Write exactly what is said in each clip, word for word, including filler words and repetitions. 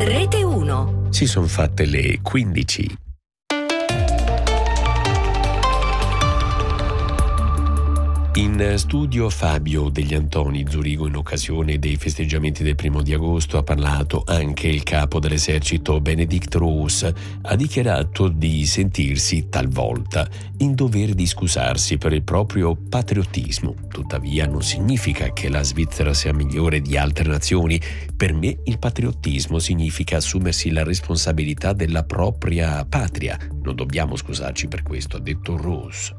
Rete uno. Si sono fatte le quindici. In studio Fabio Degli Antoni. Zurigo, in occasione dei festeggiamenti del primo di agosto, ha parlato anche il capo dell'esercito Benedikt Roos. Ha dichiarato di sentirsi talvolta in dovere di scusarsi per il proprio patriottismo. Tuttavia non significa che la Svizzera sia migliore di altre nazioni. Per me il patriottismo significa assumersi la responsabilità della propria patria. Non dobbiamo scusarci per questo, ha detto Roos.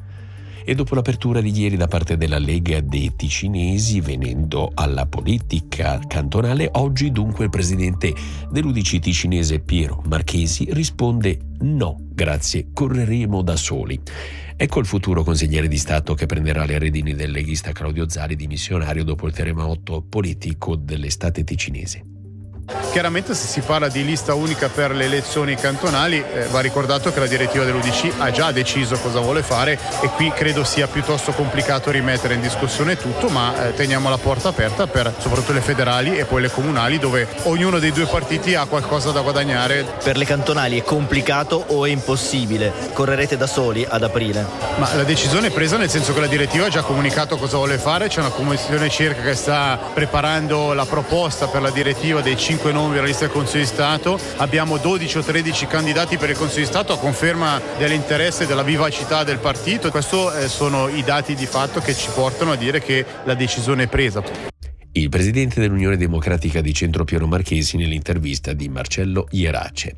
E dopo l'apertura di ieri da parte della Lega dei Ticinesi, venendo alla politica cantonale, oggi dunque il presidente dell'U D C ticinese Piero Marchesi risponde: no, grazie, correremo da soli. Ecco il futuro consigliere di Stato che prenderà le redini del leghista Claudio Zali, dimissionario dopo il terremoto politico dell'estate ticinese. Chiaramente se si parla di lista unica per le elezioni cantonali eh, va ricordato che la direttiva dell'U D C ha già deciso cosa vuole fare e qui credo sia piuttosto complicato rimettere in discussione tutto, ma eh, teniamo la porta aperta per soprattutto le federali e poi le comunali, dove ognuno dei due partiti ha qualcosa da guadagnare. Per le cantonali è complicato o è impossibile? Correrete da soli ad aprile? Ma la decisione è presa, nel senso che la direttiva ha già comunicato cosa vuole fare, c'è una commissione circa che sta preparando la proposta per la direttiva dei cinque nomi per la lista del Consiglio di Stato. Abbiamo dodici o tredici candidati per il Consiglio di Stato a conferma dell'interesse e della vivacità del partito. Questi eh, sono i dati di fatto che ci portano a dire che la decisione è presa. Il presidente dell'Unione Democratica di Centro Piero Marchesi nell'intervista di Marcello Ierace.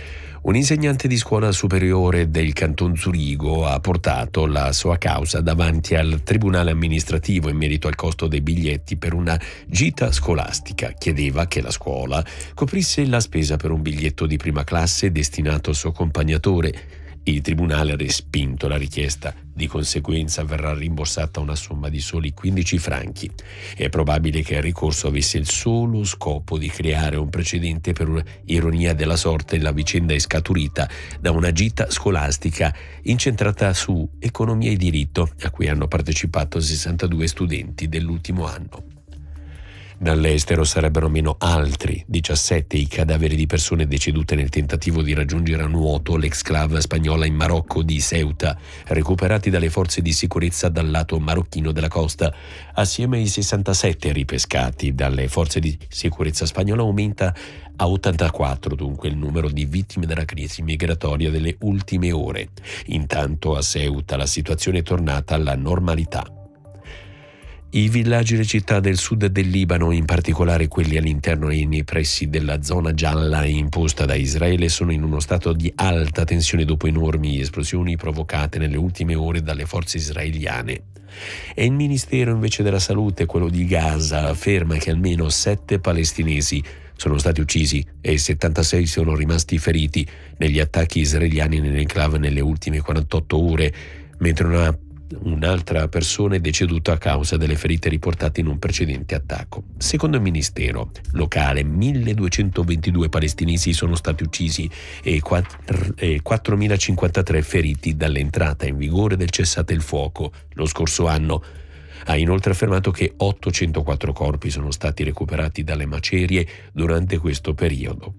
Un insegnante di scuola superiore del Canton Zurigo ha portato la sua causa davanti al Tribunale amministrativo in merito al costo dei biglietti per una gita scolastica. Chiedeva che la scuola coprisse la spesa per un biglietto di prima classe destinato al suo accompagnatore. Il tribunale ha respinto la richiesta. Di conseguenza verrà rimborsata una somma di soli quindici franchi. È probabile che il ricorso avesse il solo scopo di creare un precedente. Per ironia della sorte, la vicenda è scaturita da una gita scolastica incentrata su economia e diritto, a cui hanno partecipato sessantadue studenti dell'ultimo anno. Dall'estero sarebbero meno altri diciassette i cadaveri di persone decedute nel tentativo di raggiungere a nuoto l'exclave spagnola in Marocco di Ceuta, recuperati dalle forze di sicurezza dal lato marocchino della costa. Assieme ai sessantasette ripescati dalle forze di sicurezza spagnola aumenta a ottantaquattro dunque il numero di vittime della crisi migratoria delle ultime ore. Intanto a Ceuta la situazione è tornata alla normalità. I villaggi e le città del sud del Libano, in particolare quelli all'interno e nei pressi della zona gialla imposta da Israele, sono in uno stato di alta tensione dopo enormi esplosioni provocate nelle ultime ore dalle forze israeliane. E il Ministero invece della Salute, quello di Gaza, afferma che almeno sette palestinesi sono stati uccisi e settantasei sono rimasti feriti negli attacchi israeliani nell'enclave nelle ultime quarantotto ore, mentre una Un'altra persona è deceduta a causa delle ferite riportate in un precedente attacco. Secondo il ministero locale, milleduecentoventidue palestinesi sono stati uccisi e quattromilacinquantatré feriti dall'entrata in vigore del cessate il fuoco lo scorso anno. Ha inoltre affermato che ottocentoquattro corpi sono stati recuperati dalle macerie durante questo periodo.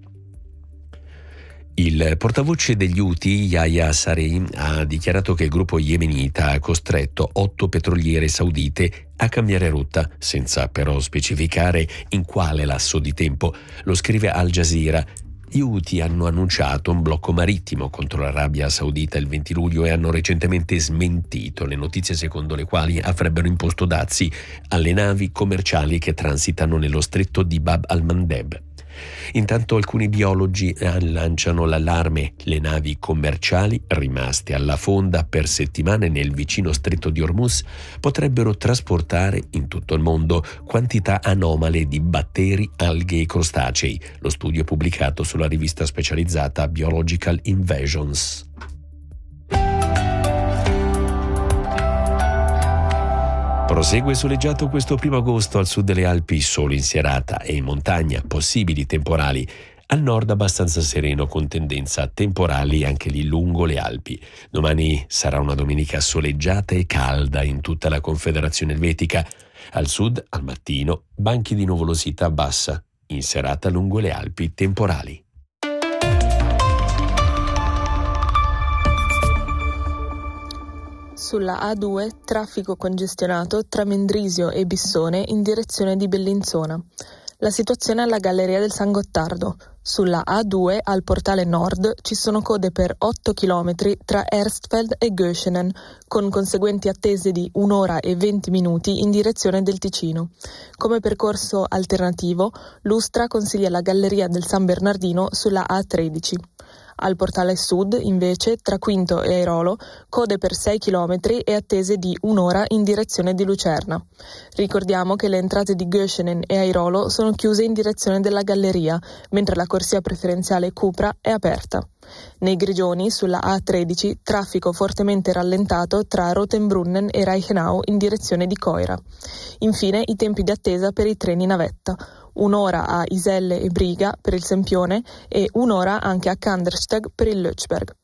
Il portavoce degli Houthi, Yahya Saree, ha dichiarato che il gruppo yemenita ha costretto otto petroliere saudite a cambiare rotta, senza però specificare in quale lasso di tempo. Lo scrive Al Jazeera. Gli Houthi hanno annunciato un blocco marittimo contro l'Arabia Saudita il venti luglio e hanno recentemente smentito le notizie secondo le quali avrebbero imposto dazi alle navi commerciali che transitano nello stretto di Bab al-Mandeb. Intanto alcuni biologi lanciano l'allarme. Le navi commerciali rimaste alla fonda per settimane nel vicino stretto di Hormuz potrebbero trasportare in tutto il mondo quantità anomale di batteri, alghe e crostacei. Lo studio è pubblicato sulla rivista specializzata Biological Invasions. Prosegue soleggiato questo primo agosto al sud delle Alpi, solo in serata e in montagna, possibili temporali. Al nord abbastanza sereno con tendenza a temporali anche lì lungo le Alpi. Domani sarà una domenica soleggiata e calda in tutta la Confederazione Elvetica. Al sud, al mattino, banchi di nuvolosità bassa in serata lungo le Alpi temporali. Sulla A due, traffico congestionato tra Mendrisio e Bissone in direzione di Bellinzona. La situazione alla Galleria del San Gottardo. Sulla A due, al portale nord, ci sono code per otto chilometri tra Erstfeld e Göschenen, con conseguenti attese di un'ora e venti minuti in direzione del Ticino. Come percorso alternativo, l'Ustra consiglia la Galleria del San Bernardino sulla A tredici. Al portale sud, invece, tra Quinto e Airolo, code per sei chilometri e attese di un'ora in direzione di Lucerna. Ricordiamo che le entrate di Göschenen e Airolo sono chiuse in direzione della galleria, mentre la corsia preferenziale Cupra è aperta. Nei Grigioni, sulla A tredici, traffico fortemente rallentato tra Rotenbrunnen e Reichenau in direzione di Coira. Infine, i tempi di attesa per i treni navetta. Un'ora a Iselle e Briga per il Sempione e un'ora anche a Kandersteg per il Lötschberg.